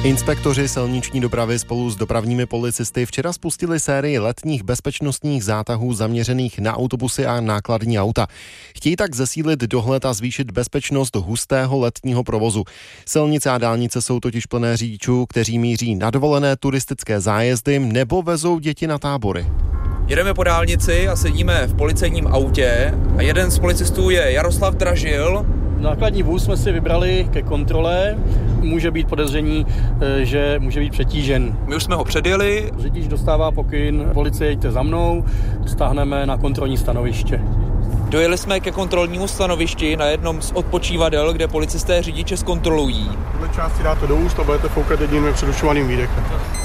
Inspektoři silniční dopravy spolu s dopravními policisty včera spustili sérii letních bezpečnostních zátahů zaměřených na autobusy a nákladní auta. Chtějí tak zesílit dohled a zvýšit bezpečnost hustého letního provozu. Silnice a dálnice jsou totiž plné řidičů, kteří míří na dovolené turistické zájezdy nebo vezou děti na tábory. Jedeme po dálnici a sedíme v policejním autě a jeden z policistů je Jaroslav Dražil. Nákladní vůz jsme si vybrali ke kontrole. Může být podezření, že může být přetížen. My už jsme ho předjeli. Řidič dostává pokyn, policie jďte za mnou, stáhneme na kontrolní stanoviště. Dojeli jsme ke kontrolnímu stanovišti na jednom z odpočívadel, kde policisté řidiče zkontrolují. Tuhle části dáte do úst a budete foukat jediným přerušovaným výdechem.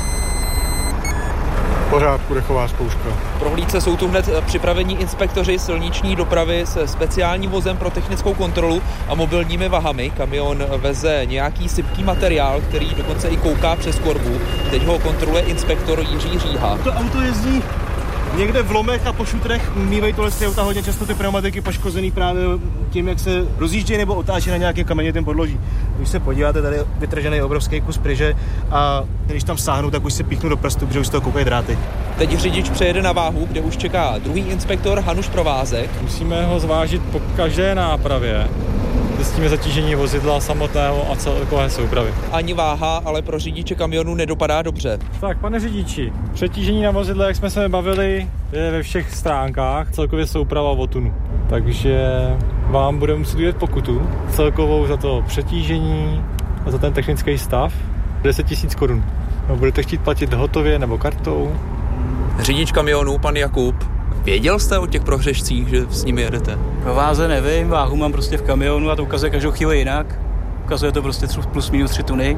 V pořádku, dechová zkouška. V prohlídce jsou tu hned připravení inspektoři silniční dopravy se speciálním vozem pro technickou kontrolu a mobilními vahami. Kamion veze nějaký sypký materiál, který dokonce i kouká přes korbu. Teď ho kontroluje inspektor Jiří Říha. To auto jezdí někde v lomech a po šutrech. Mývají tohle auta hodně často ty pneumatiky poškozený právě tím, jak se rozjíždějí nebo otáčí na nějakém kamenitém podloží. Když se podíváte, tady je vytržený obrovský kus pryže a když tam sáhnu, tak už se píchnu do prstu, protože už z toho koukají dráty. Teď řidič přejede na váhu, kde už čeká druhý inspektor Hanuš Provázek. Musíme ho zvážit po každé nápravě. Zjistíme zatížení vozidla samotného a celkové soupravy. Ani váha, ale pro řidiče kamionu nedopadá dobře. Tak, pane řidiči, přetížení na vozidle, jak jsme se bavili, je ve všech stránkách, celkově souprava o tunu. Takže vám budeme muset udělat pokutu celkovou za to přetížení a za ten technický stav 10 000 korun. Budete chtít platit hotově nebo kartou? Řidič kamionu, pan Jakub, věděl jste o těch prohřešcích, že s nimi jedete? Pro váze nevím, váhu mám prostě v kamionu a to ukazuje každou chvíli jinak. Ukazuje to prostě plus minus 3 tuny.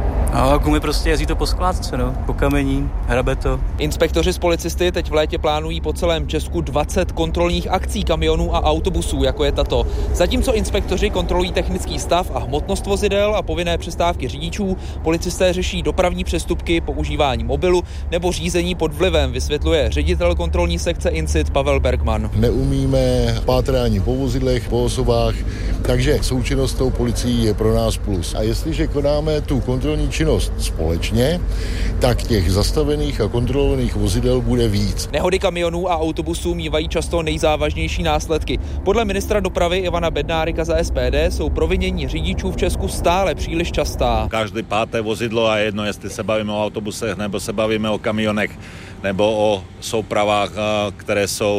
A gumy prostě jezdí to po skládce, po kamení, hrabe to. Inspektoři z policisty teď v létě plánují po celém Česku 20 kontrolních akcí kamionů a autobusů, jako je tato. Zatímco inspektoři kontrolují technický stav a hmotnost vozidel a povinné přestávky řidičů, policisté řeší dopravní přestupky, používání mobilu nebo řízení pod vlivem, vysvětluje ředitel kontrolní sekce INCIT Pavel Bergman. Neumíme pátrání po vozidlech, po osobách, takže součinnost s tou policií je pro nás plus. A jestliže konáme tu kontrolní činnost společně, tak těch zastavených a kontrolovaných vozidel bude víc. Nehody kamionů a autobusů mívají často nejzávažnější následky. Podle ministra dopravy Ivana Bednárika za SPD jsou provinění řidičů v Česku stále příliš častá. Každé páté vozidlo a jedno, jestli se bavíme o autobusech, nebo se bavíme o kamionech, nebo o soupravách, které jsou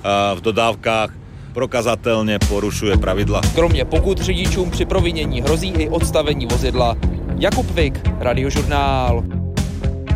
v dodávkách, prokazatelně porušuje pravidla. Kromě pokut řidičům při provinění hrozí i odstavení vozidla. Jakub Vik, Radiožurnál.